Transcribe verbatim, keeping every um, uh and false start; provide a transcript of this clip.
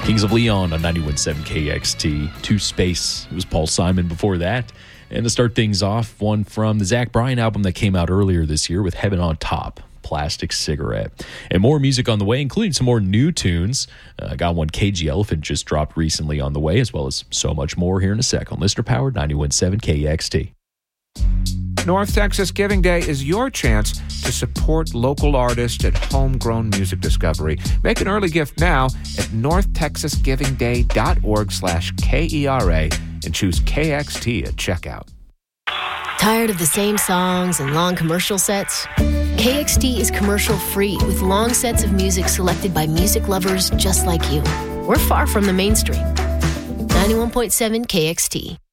Kings of Leon on ninety-one point seven K X T. To Space. It was Paul Simon before that. And to start things off, one from the Zach Bryan album that came out earlier this year with Heaven on Top, Plastic Cigarette. And more music on the way, including some more new tunes. Uh, got one K G Elephant just dropped recently on the way, as well as so much more here in a sec on Listener Powered ninety-one point seven K X T. North Texas Giving Day is your chance to support local artists at Homegrown Music Discovery. Make an early gift now at north texas giving day dot org slash K E R A and choose K X T at checkout. Tired of the same songs and long commercial sets? K X T is commercial-free with long sets of music selected by music lovers just like you. We're far from the mainstream. ninety-one point seven K X T.